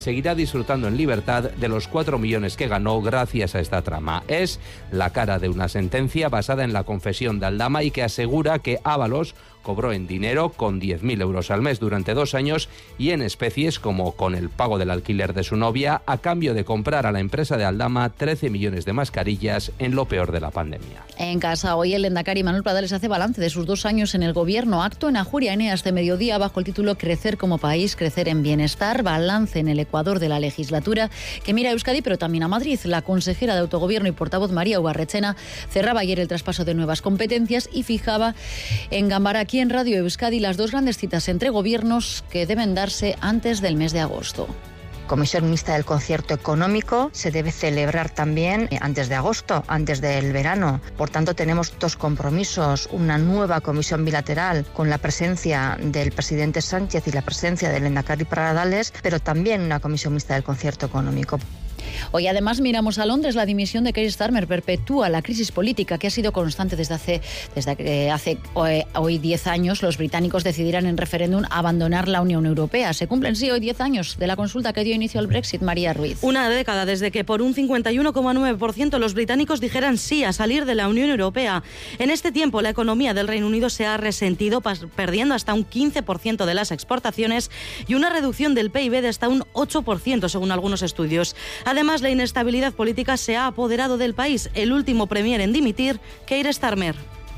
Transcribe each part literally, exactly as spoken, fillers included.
seguirá disfrutando en libertad de los cuatro millones que ganó gracias a esta trama. Es la cara de una sentencia basada en la confesión de Aldama y que asegura que Ábalos cobró en dinero con diez mil euros al mes durante dos años y en especies como con el pago del alquiler de su novia a cambio de comprar a la empresa de Aldama trece millones de mascarillas en lo peor de la pandemia. En casa hoy el lehendakari Manuel Pradales hace balance de sus dos años en el gobierno. Acto en Ajuria Eneas de mediodía bajo el título Crecer como país, crecer en bienestar. Balance en el Ecuador de la legislatura que mira a Euskadi pero también a Madrid. La consejera de Autogobierno y portavoz María Ubarrechena cerraba ayer el traspaso de nuevas competencias y fijaba en Gambara aquí en Radio Euskadi las dos grandes citas entre gobiernos que deben darse antes del mes de agosto. Comisión Mixta del Concierto Económico se debe celebrar también antes de agosto, antes del verano. Por tanto, tenemos dos compromisos, una nueva comisión bilateral con la presencia del presidente Sánchez y la presencia del lehendakari Pradales, pero también una comisión mixta del Concierto Económico. Hoy además miramos a Londres. La dimisión de Keir Starmer perpetúa la crisis política que ha sido constante desde hace desde que hace hoy diez años los británicos decidieran en referéndum abandonar la Unión Europea. Se cumplen sí hoy diez años de la consulta que dio inicio al Brexit. María Ruiz. Una década desde que por un cincuenta y uno coma nueve por ciento los británicos dijeran sí a salir de la Unión Europea. En este tiempo la economía del Reino Unido se ha resentido, perdiendo hasta un quince por ciento de las exportaciones y una reducción del P I B de hasta un ocho por ciento según algunos estudios. Además, la inestabilidad política se ha apoderado del país. El último premier en dimitir, Keir Starmer.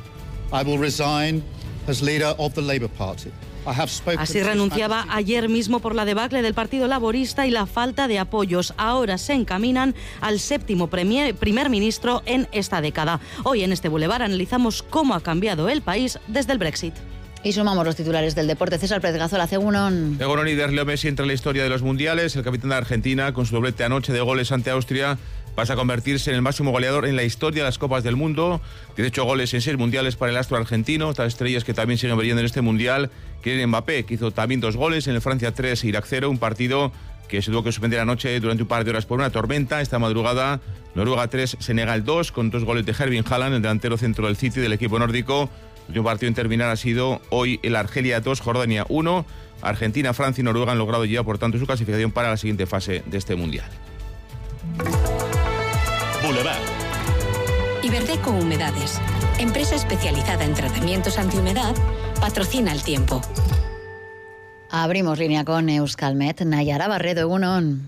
I will resign as leader of the Labour Party. Así renunciaba ayer mismo por la debacle del Partido Laborista y la falta de apoyos. Ahora se encaminan al séptimo premier, primer ministro en esta década. Hoy en este Boulevard analizamos cómo ha cambiado el país desde el Brexit. Y sumamos los titulares del deporte. César Pérez Gazola, Egunon. Egunon y Leo Messi entra en la historia de los mundiales. El capitán de Argentina, con su doblete anoche de goles ante Austria, pasa a convertirse en el máximo goleador en la historia de las Copas del Mundo. dieciocho goles en seis mundiales para el astro argentino. Otras estrellas que también siguen brillando en este mundial. Kylian Mbappé, que hizo también dos goles en el Francia tres, Irak cero, un partido que se tuvo que suspender anoche durante un par de horas por una tormenta. Esta madrugada, Noruega tres, Senegal dos, con dos goles de Erling Haaland, el delantero centro del City del equipo nórdico. El último partido en terminar ha sido hoy el Argelia dos, Jordania uno. Argentina, Francia y Noruega han logrado ya, por tanto, su clasificación para la siguiente fase de este mundial. Boulevard. Iberdeco Humedades, empresa especializada en tratamientos antihumedad, patrocina el tiempo. Abrimos línea con Euskalmet. Nayara Barredo, Egunon.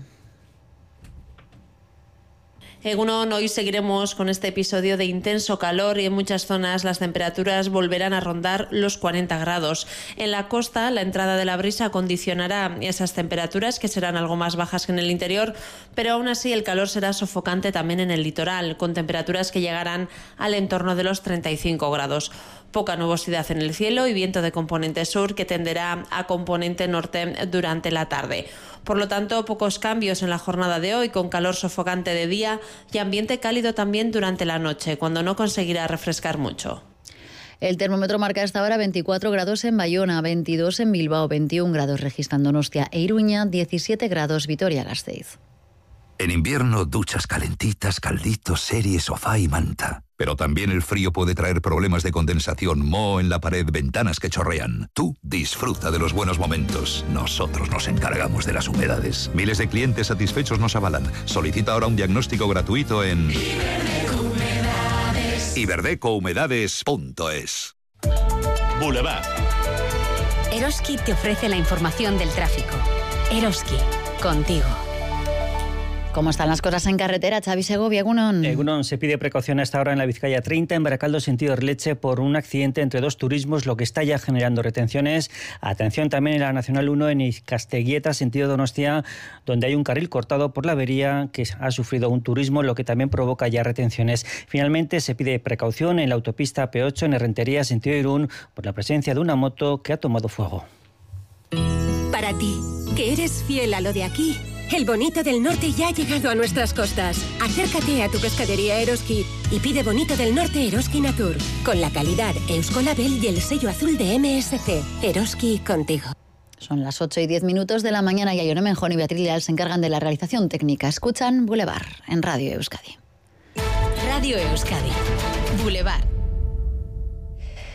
Egunon, hoy seguiremos con este episodio de intenso calor y en muchas zonas las temperaturas volverán a rondar los cuarenta grados. En la costa, la entrada de la brisa condicionará esas temperaturas que serán algo más bajas que en el interior, pero aún así el calor será sofocante también en el litoral, con temperaturas que llegarán al entorno de los treinta y cinco grados. Poca nubosidad en el cielo y viento de componente sur que tenderá a componente norte durante la tarde. Por lo tanto, pocos cambios en la jornada de hoy, con calor sofocante de día y ambiente cálido también durante la noche, cuando no conseguirá refrescar mucho. El termómetro marca hasta ahora veinticuatro grados en Bayona, veintidós en Bilbao, veintiún grados registrando Donostia e Iruña, diecisiete grados Vitoria-Gasteiz. En invierno, duchas calentitas, calditos, serie, sofá y manta. Pero también el frío puede traer problemas de condensación, moho en la pared, ventanas que chorrean. Tú disfruta de los buenos momentos. Nosotros nos encargamos de las humedades. Miles de clientes satisfechos nos avalan. Solicita ahora un diagnóstico gratuito en iberdeco humedades punto es. Boulevard. Eroski te ofrece la información del tráfico. Eroski, contigo. ¿Cómo están las cosas en carretera, Xavi Segovia, Egunon? Egunon, se pide precaución a esta hora en la Vizcaya treinta, en Baracaldo, sentido Erleche, por un accidente entre dos turismos, lo que está ya generando retenciones. Atención también en la Nacional uno, en Izcasteguieta, sentido Donostia, donde hay un carril cortado por la avería que ha sufrido un turismo, lo que también provoca ya retenciones. Finalmente, se pide precaución en la autopista P ocho, en Errentería, sentido Irún, por la presencia de una moto que ha tomado fuego. Para ti, que eres fiel a lo de aquí, el bonito del norte ya ha llegado a nuestras costas. Acércate a tu pescadería Eroski y pide bonito del norte Eroski Natur, con la calidad Euskolabel y el sello azul de M S C. Eroski contigo. Son las ocho y diez minutos de la mañana y Ayone Menjón y Beatriz Leal se encargan de la realización técnica. Escuchan Boulevard en Radio Euskadi. Radio Euskadi. Boulevard.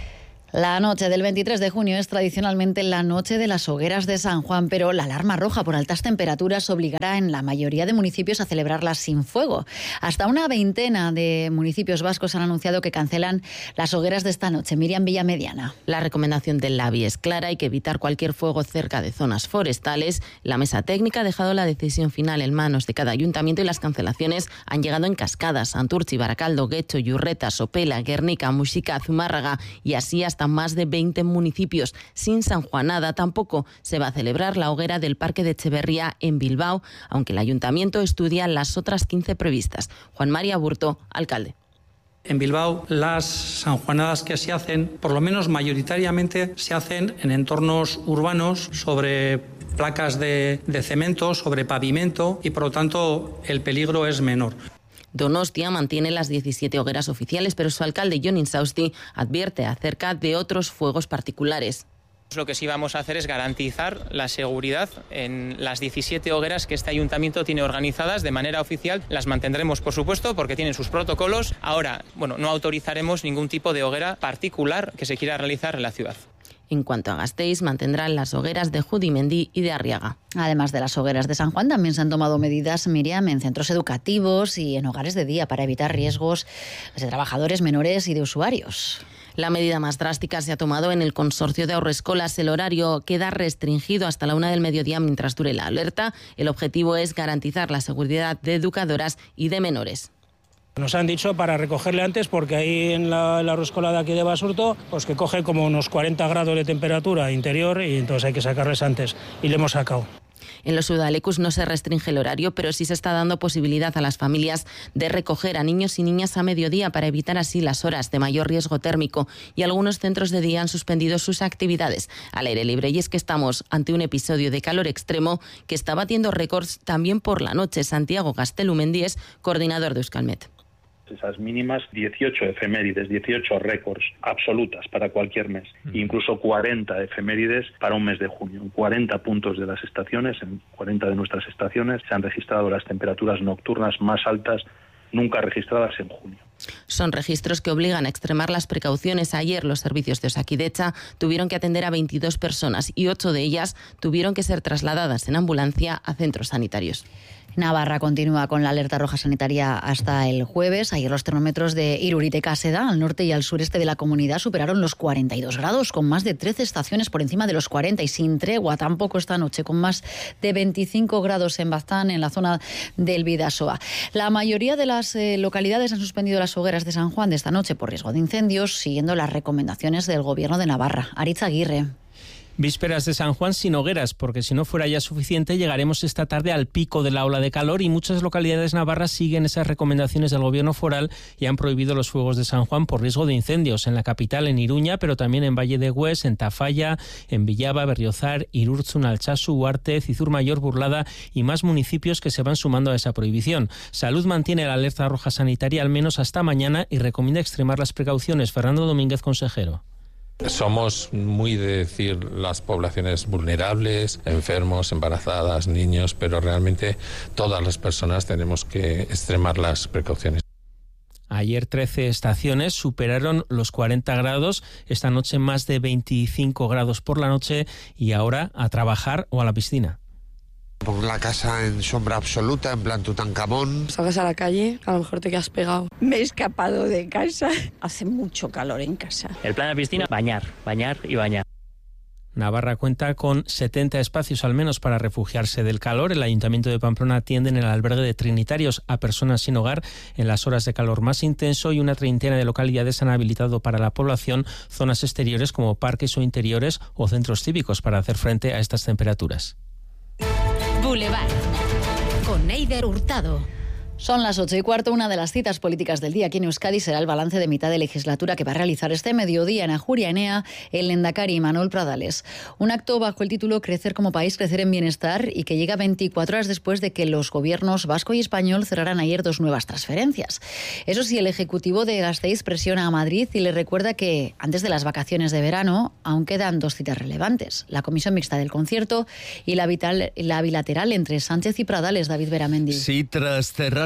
La noche del veintitrés de junio es tradicionalmente la noche de las hogueras de San Juan, pero la alarma roja por altas temperaturas obligará en la mayoría de municipios a celebrarlas sin fuego. Hasta una veintena de municipios vascos han anunciado que cancelan las hogueras de esta noche. Miriam Villamediana. La recomendación del Labi es clara: hay que evitar cualquier fuego cerca de zonas forestales. La mesa técnica ha dejado la decisión final en manos de cada ayuntamiento y las cancelaciones han llegado en cascada: Santurtzi, Baracaldo, Guecho, Yurreta, Sopela, Guernica, Muxica, Zumárraga y así hasta más de veinte municipios. Sin Sanjuanada tampoco se va a celebrar la hoguera del Parque de Echeverría en Bilbao, aunque el ayuntamiento estudia las otras quince previstas. Juan María Burto, alcalde. En Bilbao, las sanjuanadas que se hacen, por lo menos mayoritariamente, se hacen en entornos urbanos, sobre placas de, de cemento, sobre pavimento, y por lo tanto el peligro es menor. Donostia mantiene las diecisiete hogueras oficiales, pero su alcalde, Jon Insausti, advierte acerca de otros fuegos particulares. Lo que sí vamos a hacer es garantizar la seguridad en las diecisiete hogueras que este ayuntamiento tiene organizadas de manera oficial. Las mantendremos, por supuesto, porque tienen sus protocolos. Ahora, bueno, no autorizaremos ningún tipo de hoguera particular que se quiera realizar en la ciudad. En cuanto a Gasteiz, mantendrán las hogueras de Judimendí y de Arriaga. Además de las hogueras de San Juan, también se han tomado medidas, Miriam, en centros educativos y en hogares de día para evitar riesgos de trabajadores menores y de usuarios. La medida más drástica se ha tomado en el consorcio de Haurreskolak. El horario queda restringido hasta la una del mediodía mientras dure la alerta. El objetivo es garantizar la seguridad de educadoras y de menores. Nos han dicho para recogerle antes, porque ahí en la, la Haurreskolak de aquí de Basurto, pues que coge como unos cuarenta grados de temperatura interior y entonces hay que sacarles antes. Y le hemos sacado. En los Udalecus no se restringe el horario, pero sí se está dando posibilidad a las familias de recoger a niños y niñas a mediodía para evitar así las horas de mayor riesgo térmico, y algunos centros de día han suspendido sus actividades al aire libre. Y es que estamos ante un episodio de calor extremo que está batiendo récords también por la noche. Santiago Gaztelumendi es coordinador de Euskalmet. Esas mínimas, dieciocho efemérides, dieciocho récords absolutas para cualquier mes, mm. incluso cuarenta efemérides para un mes de junio. En cuarenta puntos de las estaciones, en cuarenta de nuestras estaciones, se han registrado las temperaturas nocturnas más altas nunca registradas en junio. Son registros que obligan a extremar las precauciones. Ayer los servicios de Osakidecha tuvieron que atender a veintidós personas y ocho de ellas tuvieron que ser trasladadas en ambulancia a centros sanitarios. Navarra continúa con la alerta roja sanitaria hasta el jueves. Ayer los termómetros de Irurite Caseda, al norte y al sureste de la comunidad, superaron los cuarenta y dos grados, con más de trece estaciones por encima de los cuarenta y sin tregua tampoco esta noche, con más de veinticinco grados en Baztán, en la zona del Bidasoa. La mayoría de las eh, localidades han suspendido las hogueras de San Juan de esta noche por riesgo de incendios, siguiendo las recomendaciones del Gobierno de Navarra. Aritz Aguirre. Vísperas de San Juan sin hogueras, porque si no fuera ya suficiente, llegaremos esta tarde al pico de la ola de calor y muchas localidades navarras siguen esas recomendaciones del gobierno foral y han prohibido los fuegos de San Juan por riesgo de incendios en la capital, en Iruña, pero también en Valle de Hues, en Tafalla, en Villaba, Berriozar, Irurzun, Altsasu, Huarte, Cizur-Mayor, Burlada y más municipios que se van sumando a esa prohibición. Salud mantiene la alerta roja sanitaria al menos hasta mañana y recomienda extremar las precauciones. Fernando Domínguez, consejero. Somos muy de decir las poblaciones vulnerables, enfermos, embarazadas, niños, pero realmente todas las personas tenemos que extremar las precauciones. Ayer trece estaciones superaron los cuarenta grados, esta noche más de veinticinco grados por la noche y ahora a trabajar o a la piscina. Pongo la casa en sombra absoluta, en plan Tutankamón. Salgas a la calle, a lo mejor te quedas pegado. Me he escapado de casa. Hace mucho calor en casa. El plan de piscina, bañar, bañar y bañar. Navarra cuenta con setenta espacios al menos para refugiarse del calor. El Ayuntamiento de Pamplona atiende en el albergue de trinitarios a personas sin hogar en las horas de calor más intenso y una treintena de localidades han habilitado para la población zonas exteriores como parques o interiores o centros cívicos para hacer frente a estas temperaturas. Boulevard, con Eider Hurtado. Son las ocho y cuarto. Una de las citas políticas del día aquí en Euskadi será el balance de mitad de legislatura que va a realizar este mediodía en Ajuria Enea el lehendakari Manuel Pradales. Un acto bajo el título Crecer como país, crecer en bienestar y que llega veinticuatro horas después de que los gobiernos vasco y español cerraran ayer dos nuevas transferencias. Eso sí, el Ejecutivo de Gasteiz presiona a Madrid y le recuerda que antes de las vacaciones de verano aún quedan dos citas relevantes: la comisión mixta del concierto y la, vital, la bilateral entre Sánchez y Pradales. David Beramendi. Sí, tras cerrar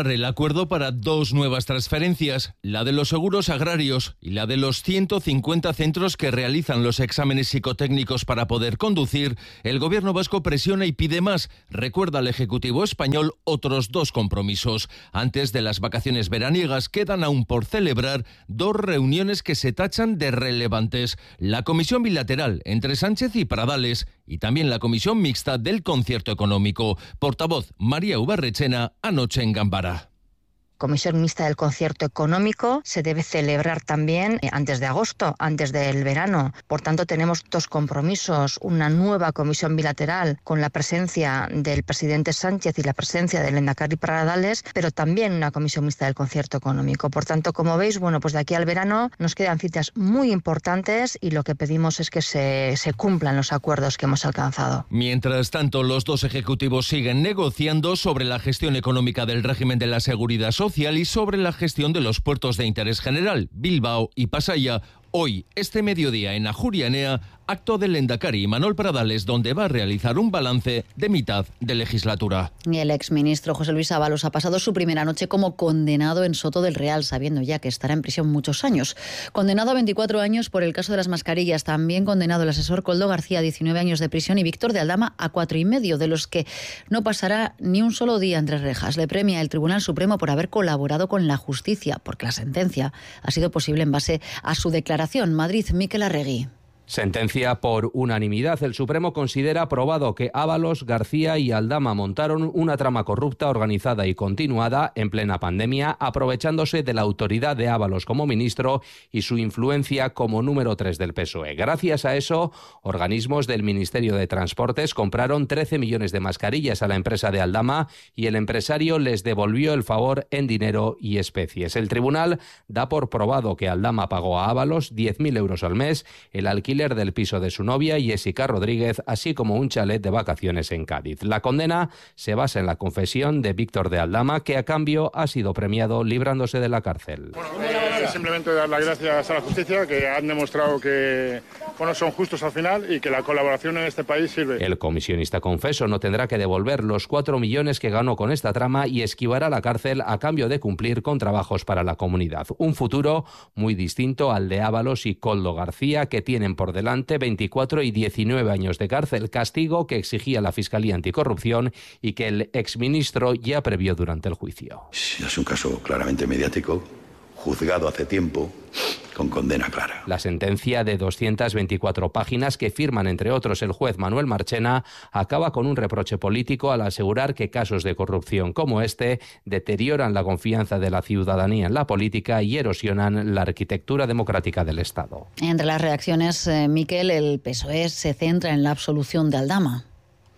cerrar el acuerdo para dos nuevas transferencias, la de los seguros agrarios y la de los ciento cincuenta centros que realizan los exámenes psicotécnicos para poder conducir. El gobierno vasco presiona y pide más. Recuerda al Ejecutivo español otros dos compromisos. Antes de las vacaciones veraniegas quedan aún por celebrar dos reuniones que se tachan de relevantes. La comisión bilateral entre Sánchez y Pradales y también la comisión mixta del concierto económico. Portavoz María Ubarrechena anoche en Gambara. Comisión mixta del concierto económico se debe celebrar también antes de agosto, antes del verano. Por tanto, tenemos dos compromisos, una nueva comisión bilateral con la presencia del presidente Sánchez y la presencia del Lehendakari Pradales, pero también una comisión mixta del concierto económico. Por tanto, como veis, bueno, pues de aquí al verano nos quedan citas muy importantes y lo que pedimos es que se, se cumplan los acuerdos que hemos alcanzado. Mientras tanto, los dos ejecutivos siguen negociando sobre la gestión económica del régimen de la seguridad social y sobre la gestión de los puertos de interés general, Bilbao y Pasaia. Hoy, este mediodía en Ajuria Enea, acto del Lehendakari Imanol Pradales, donde va a realizar un balance de mitad de legislatura. El exministro José Luis Ábalos ha pasado su primera noche como condenado en Soto del Real, sabiendo ya que estará en prisión muchos años. Condenado a veinticuatro años por el caso de las mascarillas, también condenado el asesor Koldo García a diecinueve años de prisión y Víctor de Aldama a cuatro y medio, de los que no pasará ni un solo día entre rejas. Le premia el Tribunal Supremo por haber colaborado con la justicia, porque la sentencia ha sido posible en base a su declaración. Madrid, Miquel Arregui. Sentencia por unanimidad. El Supremo considera probado que Ábalos, García y Aldama montaron una trama corrupta organizada y continuada en plena pandemia, aprovechándose de la autoridad de Ábalos como ministro y su influencia como número tres del P S O E. Gracias a eso, organismos del Ministerio de Transportes compraron trece millones de mascarillas a la empresa de Aldama y el empresario les devolvió el favor en dinero y especies. El tribunal da por probado que Aldama pagó a Ábalos diez mil euros al mes, el alquiler del piso de su novia, Jessica Rodríguez, así como un chalet de vacaciones en Cádiz. La condena se basa en la confesión de Víctor de Aldama, que a cambio ha sido premiado librándose de la cárcel. Bueno, eh, simplemente dar las gracias a la justicia, que han demostrado que bueno, son justos al final y que la colaboración en este país sirve. El comisionista confeso no tendrá que devolver los cuatro millones que ganó con esta trama y esquivará la cárcel a cambio de cumplir con trabajos para la comunidad. Un futuro muy distinto al de Ábalos y Koldo García, que tienen por delante veinticuatro y diecinueve años de cárcel, castigo que exigía la Fiscalía Anticorrupción y que el exministro ya previó durante el juicio. Es un caso claramente mediático, juzgado hace tiempo, con condena clara. La sentencia de doscientas veinticuatro páginas que firman, entre otros, el juez Manuel Marchena, acaba con un reproche político al asegurar que casos de corrupción como este deterioran la confianza de la ciudadanía en la política y erosionan la arquitectura democrática del Estado. Entre las reacciones, eh, Miquel, el P S O E se centra en la absolución de Aldama.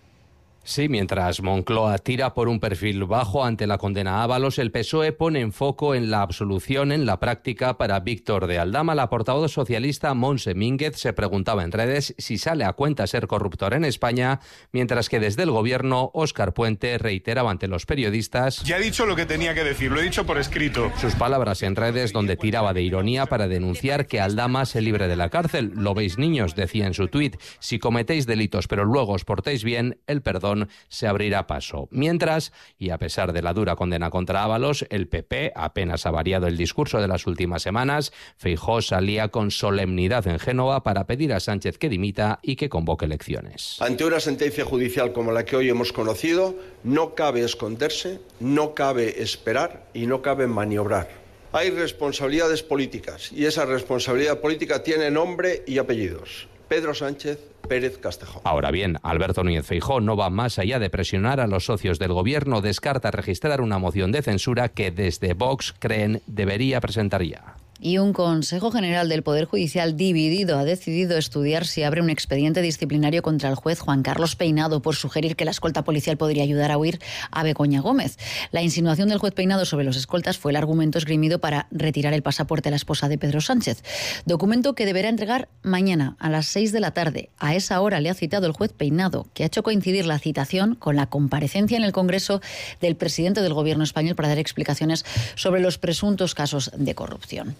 Sí, mientras Moncloa tira por un perfil bajo ante la condena a Ábalos, el P S O E pone en foco en la absolución en la práctica para Víctor de Aldama. La portavoz socialista Montse Mínguez se preguntaba en redes si sale a cuenta ser corruptor en España, mientras que desde el gobierno Óscar Puente reiteraba ante los periodistas: ya he dicho lo que tenía que decir, lo he dicho por escrito. Sus palabras en redes, donde tiraba de ironía para denunciar que Aldama se libre de la cárcel. Lo veis, niños, decía en su tuit, si cometéis delitos pero luego os portéis bien, el perdón se abrirá paso. Mientras, y a pesar de la dura condena contra Ábalos, el P P apenas ha variado el discurso de las últimas semanas. Feijóo salía con solemnidad en Génova para pedir a Sánchez que dimita y que convoque elecciones. Ante una sentencia judicial como la que hoy hemos conocido, no cabe esconderse, no cabe esperar y no cabe maniobrar. Hay responsabilidades políticas y esa responsabilidad política tiene nombre y apellidos. Pedro Sánchez Pérez Castejón. Ahora bien, Alberto Núñez Feijóo no va más allá de presionar a los socios del gobierno. Descarta registrar una moción de censura que desde Vox creen debería presentar ya. Y un Consejo General del Poder Judicial dividido ha decidido estudiar si abre un expediente disciplinario contra el juez Juan Carlos Peinado por sugerir que la escolta policial podría ayudar a huir a Begoña Gómez. La insinuación del juez Peinado sobre los escoltas fue el argumento esgrimido para retirar el pasaporte a la esposa de Pedro Sánchez. Documento que deberá entregar mañana a las seis de la tarde. A esa hora le ha citado el juez Peinado, que ha hecho coincidir la citación con la comparecencia en el Congreso del presidente del Gobierno español para dar explicaciones sobre los presuntos casos de corrupción.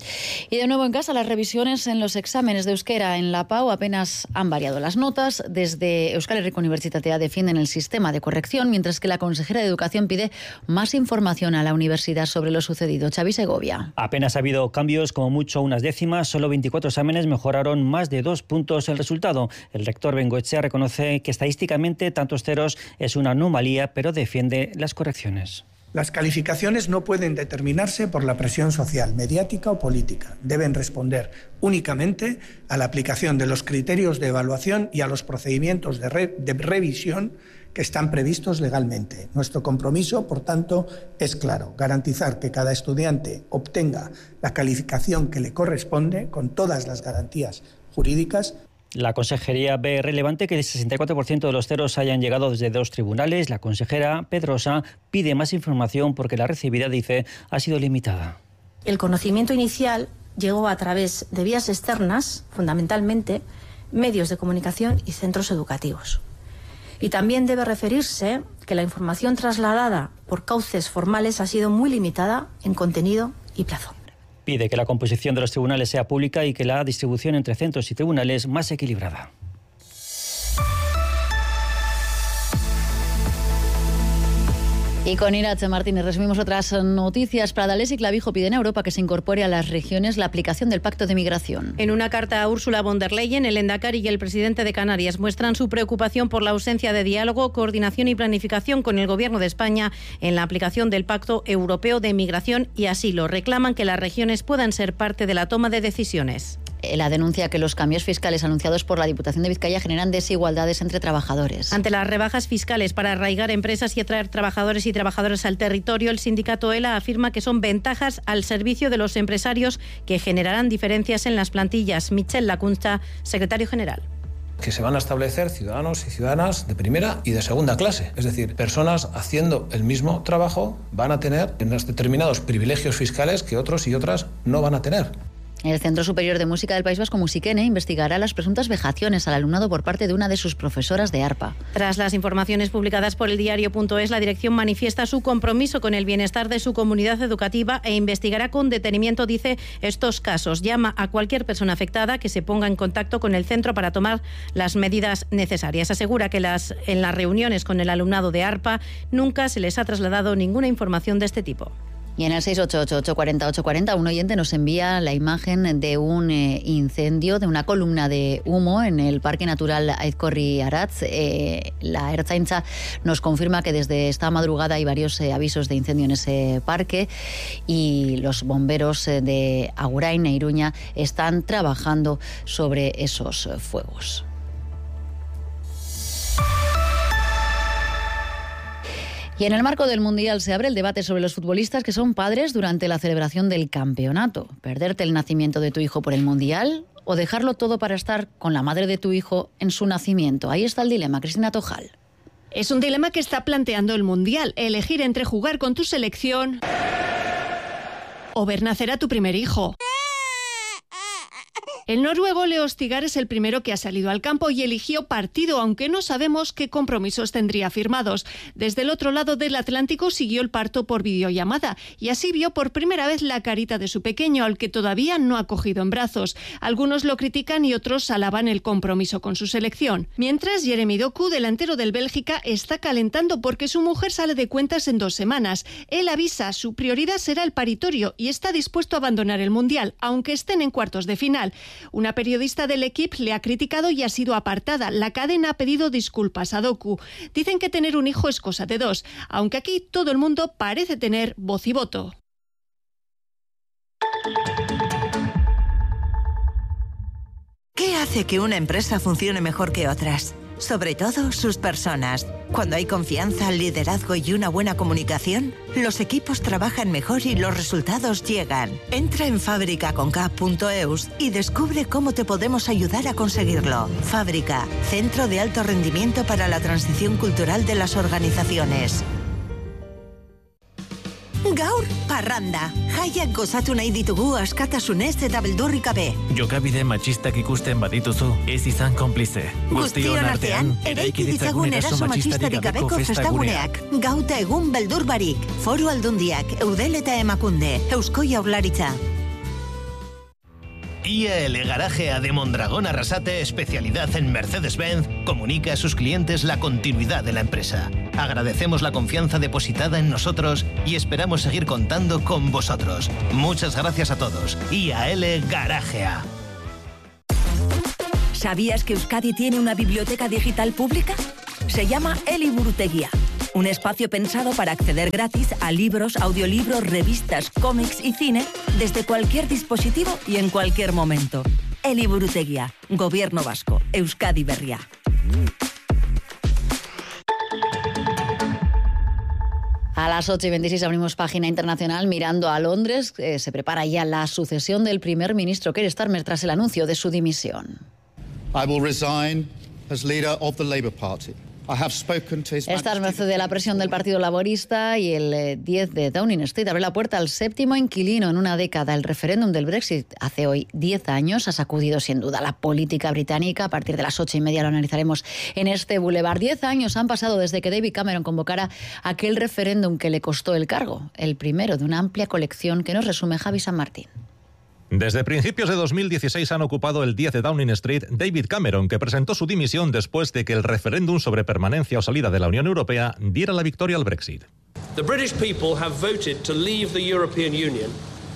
Y de nuevo en casa, las revisiones en los exámenes de euskera en la PAU apenas han variado las notas. Desde Euskal Herriko Unibertsitatea defienden el sistema de corrección, mientras que la consejera de Educación pide más información a la universidad sobre lo sucedido. Xavi Segovia. Apenas ha habido cambios, como mucho unas décimas. Solo veinticuatro exámenes mejoraron más de dos puntos el resultado. El rector Bengoechea reconoce que estadísticamente tantos ceros es una anomalía, pero defiende las correcciones. Las calificaciones no pueden determinarse por la presión social, mediática o política. Deben responder únicamente a la aplicación de los criterios de evaluación y a los procedimientos de, re- de revisión que están previstos legalmente. Nuestro compromiso, por tanto, es claro: garantizar que cada estudiante obtenga la calificación que le corresponde con todas las garantías jurídicas. La consejería ve relevante que el sesenta y cuatro por ciento de los ceros hayan llegado desde dos tribunales. La consejera Pedrosa pide más información porque la recibida, dice, ha sido limitada. El conocimiento inicial llegó a través de vías externas, fundamentalmente medios de comunicación y centros educativos. Y también debe referirse que la información trasladada por cauces formales ha sido muy limitada en contenido y plazo. Pide que la composición de los tribunales sea pública y que la distribución entre centros y tribunales más equilibrada. Y con Irache Martínez resumimos otras noticias. Pradales y Clavijo piden a Europa que se incorpore a las regiones la aplicación del Pacto de Migración. En una carta a Ursula von der Leyen, el Endacari y el presidente de Canarias muestran su preocupación por la ausencia de diálogo, coordinación y planificación con el Gobierno de España en la aplicación del Pacto Europeo de Migración y Asilo. Reclaman que las regiones puedan ser parte de la toma de decisiones. La denuncia que los cambios fiscales anunciados por la Diputación de Vizcaya generan desigualdades entre trabajadores. Ante las rebajas fiscales para arraigar empresas y atraer trabajadores y trabajadoras al territorio, el sindicato ELA afirma que son ventajas al servicio de los empresarios que generarán diferencias en las plantillas. Michel Lacunza, secretario general. Que se van a establecer ciudadanos y ciudadanas de primera y de segunda clase. Es decir, personas haciendo el mismo trabajo van a tener unos determinados privilegios fiscales que otros y otras no van a tener. El Centro Superior de Música del País Vasco, Musikene, investigará las presuntas vejaciones al alumnado por parte de una de sus profesoras de arpa. Tras las informaciones publicadas por el diario punto es, la dirección manifiesta su compromiso con el bienestar de su comunidad educativa e investigará con detenimiento, dice, estos casos. Llama a cualquier persona afectada que se ponga en contacto con el centro para tomar las medidas necesarias. Asegura que las, en las reuniones con el alumnado de arpa nunca se les ha trasladado ninguna información de este tipo. Y en el seis ocho ocho, ocho cuatro cero, ocho cuatro cero, un oyente nos envía la imagen de un eh, incendio, de una columna de humo en el Parque Natural Aizkorri-Aratz. Eh, la Ertzaintza nos confirma que desde esta madrugada hay varios eh, avisos de incendio en ese parque y los bomberos eh, de Agurain e Iruña están trabajando sobre esos eh, fuegos. Y en el marco del Mundial se abre el debate sobre los futbolistas que son padres durante la celebración del campeonato. ¿Perderte el nacimiento de tu hijo por el Mundial o dejarlo todo para estar con la madre de tu hijo en su nacimiento? Ahí está el dilema. Cristina Tojal. Es un dilema que está planteando el Mundial. Elegir entre jugar con tu selección o ver nacer a tu primer hijo. El noruego Leo Stigar es el primero que ha salido al campo y eligió partido, aunque no sabemos qué compromisos tendría firmados. Desde el otro lado del Atlántico siguió el parto por videollamada y así vio por primera vez la carita de su pequeño, al que todavía no ha cogido en brazos. Algunos lo critican y otros alaban el compromiso con su selección. Mientras, Jeremy Doku, delantero del Bélgica, está calentando porque su mujer sale de cuentas en dos semanas. Él avisa, su prioridad será el paritorio y está dispuesto a abandonar el Mundial, aunque estén en cuartos de final. Una periodista del equipo le ha criticado y ha sido apartada. La cadena ha pedido disculpas a Doku. Dicen que tener un hijo es cosa de dos, aunque aquí todo el mundo parece tener voz y voto. ¿Qué hace que una empresa funcione mejor que otras? Sobre todo sus personas. Cuando hay confianza, liderazgo y una buena comunicación, los equipos trabajan mejor y los resultados llegan. Entra en fábrica con k punto e u s y descubre cómo te podemos ayudar a conseguirlo. Fábrica, centro de alto rendimiento para la transición cultural de las organizaciones. Gaur, parranda. Jaiak gozatu nahi ditugu askatasunez eta beldurrik gabe. Jokabide matxistak ikusten badituzu, ez izan konplize. Guztion artean, eraiki ditzagun eraso matxistarik gabeko festaguneak. Gauta egun beldur barik. Foru Aldundiak, Eudel eta Emakunde, Eusko Jaurlaritza. I A L Garaje A de Mondragón Arrasate, especialidad en Mercedes-Benz, comunica a sus clientes la continuidad de la empresa. Agradecemos la confianza depositada en nosotros y esperamos seguir contando con vosotros. Muchas gracias a todos. I A L Garaje A. ¿Sabías que Euskadi tiene una biblioteca digital pública? Se llama Eliburutegia. Un espacio pensado para acceder gratis a libros, audiolibros, revistas, cómics y cine desde cualquier dispositivo y en cualquier momento. Eliburutegia, Gobierno Vasco, Euskadi Berria. A las ocho y veintiséis abrimos página internacional mirando a Londres. Eh, se prepara ya la sucesión del primer ministro Keir Starmer tras el anuncio de su dimisión. I will resign as leader of the Labour Party. Starmer cede la presión del Partido Laborista y el diez de Downing Street abre la puerta al séptimo inquilino en una década. El referéndum del Brexit hace hoy diez años ha sacudido sin duda la política británica. A partir de las ocho y media lo analizaremos en este Boulevard. Diez años han pasado desde que David Cameron convocara aquel referéndum que le costó el cargo, el primero de una amplia colección que nos resume Javi San Martín. Desde principios de dos mil dieciséis han ocupado el diez de Downing Street David Cameron, que presentó su dimisión después de que el referéndum sobre permanencia o salida de la Unión Europea diera la victoria al Brexit. The British people have voted to leave the European Union.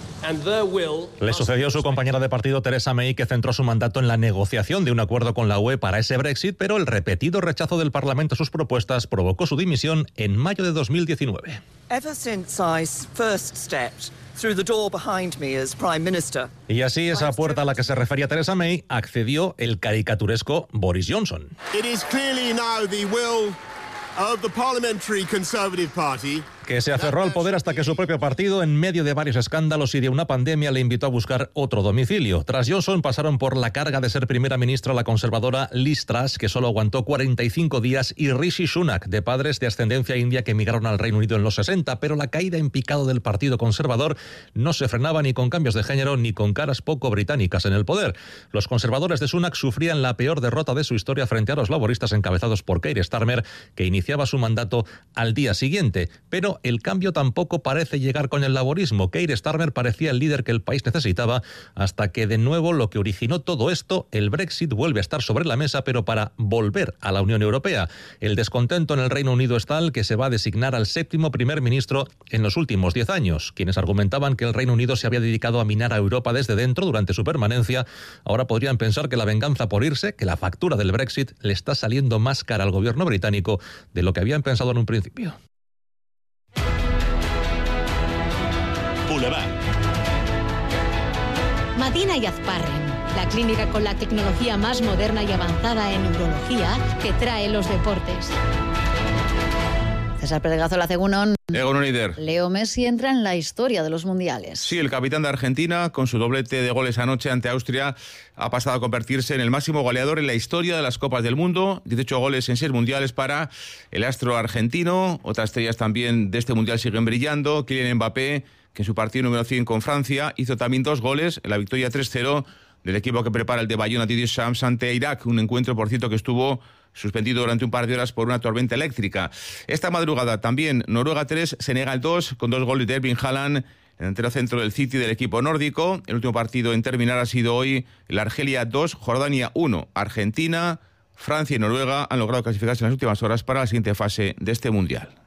Le sucedió su compañera de partido Theresa May, que centró su mandato en la negociación de un acuerdo con la U E para ese Brexit, pero el repetido rechazo del Parlamento a sus propuestas provocó su dimisión en mayo de dos mil diecinueve. Ever since I first stepped through the door behind me as Prime Minister. Y así, esa puerta a la que se refería Theresa May, accedió el caricaturesco Boris Johnson. It is clearly now the will of the Parliamentary Conservative Party, que se aferró al poder hasta que su propio partido, en medio de varios escándalos y de una pandemia, le invitó a buscar otro domicilio. Tras Johnson pasaron por la carga de ser primera ministra la conservadora Liz Truss, que solo aguantó cuarenta y cinco días, y Rishi Sunak, de padres de ascendencia india que emigraron al Reino Unido en los sesenta, pero la caída en picado del Partido Conservador no se frenaba ni con cambios de género ni con caras poco británicas en el poder. Los conservadores de Sunak sufrían la peor derrota de su historia frente a los laboristas encabezados por Keir Starmer, que iniciaba su mandato al día siguiente, pero el cambio tampoco parece llegar con el laborismo. Keir Starmer parecía el líder que el país necesitaba, hasta que de nuevo lo que originó todo esto, el Brexit, vuelve a estar sobre la mesa, pero para volver a la Unión Europea. El descontento en el Reino Unido es tal que se va a designar al séptimo primer ministro en los últimos diez años. Quienes argumentaban que el Reino Unido se había dedicado a minar a Europa desde dentro durante su permanencia, ahora podrían pensar que la venganza por irse, que la factura del Brexit, le está saliendo más cara al gobierno británico de lo que habían pensado en un principio. Boulevard. Madina y Azparren, la clínica con la tecnología más moderna y avanzada en urología que trae los deportes. César Pedregazola, Egunon. Egunon Eider. Leo Messi entra en la historia de los mundiales. Sí, el capitán de Argentina, con su doblete de goles anoche ante Austria, ha pasado a convertirse en el máximo goleador en la historia de las Copas del Mundo. dieciocho goles en seis mundiales para el astro argentino. Otras estrellas también de este mundial siguen brillando. Kylian Mbappé, que en su partido número cien con Francia hizo también dos goles en la victoria tres cero del equipo que prepara el de Bayona Didier Deschamps ante Irak. Un encuentro, por cierto, que estuvo suspendido durante un par de horas por una tormenta eléctrica. Esta madrugada también Noruega tres, Senegal dos, con dos goles de Erling Haaland, el delantero centro del City del equipo nórdico. El último partido en terminar ha sido hoy el Argelia dos, Jordania uno. Argentina, Francia y Noruega han logrado clasificarse en las últimas horas para la siguiente fase de este Mundial.